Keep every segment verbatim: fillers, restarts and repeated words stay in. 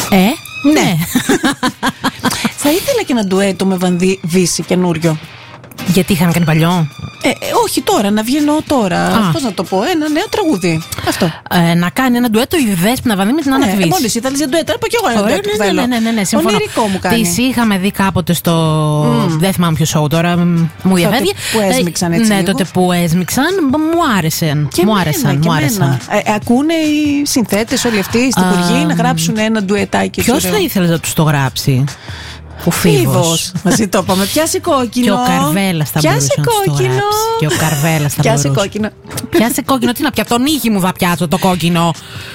Ε, ναι. ναι. Θα ήθελα και ένα ντουέτο με Βανδύ Βύση καινούριο. Γιατί είχαν κάνει παλιό. Ε, ε, όχι τώρα, να βγαίνω τώρα. Πώς να το πω, ένα νέο τραγούδι. Αυτό. Ε, να κάνει ένα ντουέτο η Δέσποινα Βανδύ με την Άννα Βύση. Ναι, μόλις ήθελες για ντουέτο, είπα και εγώ ένα Ωραία, ντουέτο. ναι, ναι, ναι, ναι, ναι, συμφωνώ. Ονειρικό μου κάνει. Τις είχαμε δει κάποτε στο. Mm. Δεν θυμάμαι ποιο show τώρα. Μου διαφεύγει. Που έσμιξαν έτσι. Ναι, λίγο. τότε που έσμιξαν. Μου άρεσαν. Και μου εμένα, άρεσαν. Και μου άρεσαν. ε, ακούνε οι συνθέτες όλοι αυτοί στην Χουργή να γράψουν ένα ντουετάκι. Ποιος θα ήθελε να τους το γράψει? Ο Φίβος. Μαζί το είπαμε. Πιάσε κόκκινο. Και ο Καρβέλας θα μπορούσε να τους το γράψει. Και ο Καρβέλας θα Πιάσε μπορούσε. κόκκινο. Πιάσε κόκκινο. Τι να πιάσω? Τον ήχη μου θα πιάσω το κόκκινο.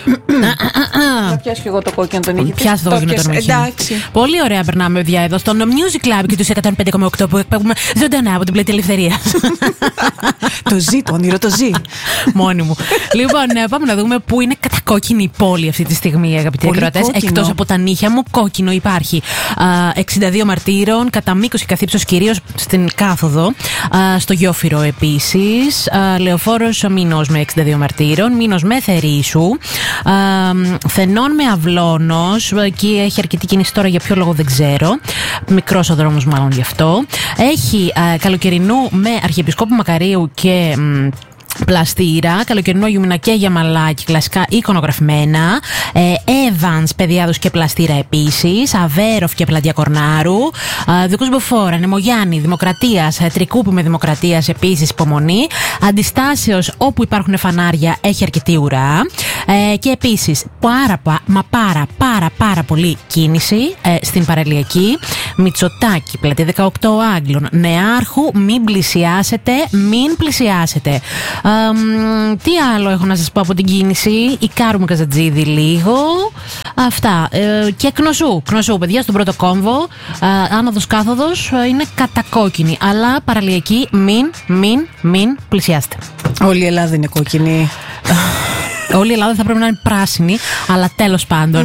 Θα πιάσω και εγώ το κόκκινο τον ήχη. Πιάσε το κόκκινο τον ήχη. Εντάξει. Πολύ ωραία περνάμε, παιδιά, εδώ στο Music Club και τους εκατόν πέντε κόμμα οκτώ που εκπέμπουμε ζωντανά από την πλατεία Ελευθερίας. Το ζει, το όνειρο το ζει. Μόνη μου. Λοιπόν, πάμε να δούμε πού είναι κατακόκκινη η πόλη αυτή τη στιγμή, αγαπητοί ακροατές. Εκτός από τα νύχια μου, κόκκινο υπάρχει εξήντα δύο Μαρτύρων, κατά μήκος και καθύψος, κυρίως στην κάθοδο. Στο Γιόφυρο επίσης. Λεωφόρος Μήνος με εξήντα δύο Μαρτύρων. Μήνος με Θερήσου. Θενών με Αυλώνος. Εκεί έχει αρκετή κίνηση τώρα, για ποιο λόγο δεν ξέρω. Μικρός ο δρόμος, μάλλον γι' αυτό. Έχει Καλοκαιρινού με Αρχιεπισκόπου Μακαρίου και Πλαστήρα, Καλοκαιρινό Αγιουμινά και Γιαμαλάκι, κλασικά εικονογραφημένα. ε, Evans, Παιδιάδος και Πλαστήρα επίσης. Αβέροφ και Πλατεία Κορνάρου. ε, Δικός Μποφόρα, Νεμογιάννη, Δημοκρατίας, ε, Τρικούπη με Δημοκρατίας επίσης, υπομονή. Αντιστάσεως, όπου υπάρχουν φανάρια, έχει αρκετή ουρά. ε, Και επίσης πάρα, πα, μα πάρα πάρα πάρα πολύ κίνηση ε, στην παραλιακή. Μητσοτάκη, Πλατεία δεκαοκτώ Άγγλων, Νεάρχου, μην πλησιάσετε, μην πλησιάσετε. Um, τι άλλο έχω να σας πω από την κίνηση? Η Κάρου μου Καζατζίδη λίγο. Αυτά. Ε, και Κνωσού. Κνωσού, παιδιά, στον πρώτο κόμβο. Ε, άνοδος κάθοδος ε, είναι κατακόκκινη. Αλλά παραλιακή, μην, μην, μην πλησιάστε. Όλη η Ελλάδα είναι κόκκινη. Όλη η Ελλάδα θα πρέπει να είναι πράσινη, αλλά τέλος πάντων.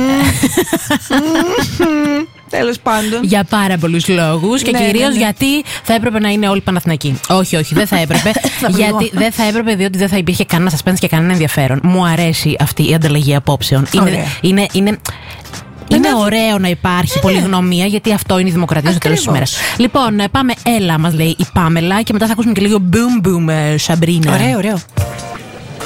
Τέλος πάντων. Για πάρα πολλούς λόγους και ναι, κυρίως ναι, ναι. γιατί θα έπρεπε να είναι όλοι Παναθηναϊκοί. Όχι, όχι, δεν θα έπρεπε. γιατί δεν θα έπρεπε, διότι δεν θα υπήρχε κανένα suspense και κανένα ενδιαφέρον. Μου αρέσει αυτή η ανταλλαγή απόψεων. Είναι, είναι, είναι, είναι ωραίο να υπάρχει πολυγνωμία, γιατί αυτό είναι η δημοκρατία στο τέλος της ημέρας. Λοιπόν, πάμε, έλα, μας λέει η Πάμελα, και μετά θα ακούσουμε και λίγο boom boom, Σαμπρίνα. Ωραίο, ωραίο.